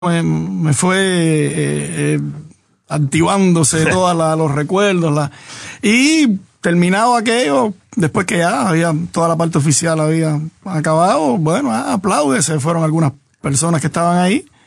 me fue activándose todos los recuerdos. Y terminado aquello, después que ya había toda la parte oficial había acabado, bueno, aplaude, se fueron algunas personas que estaban ahí.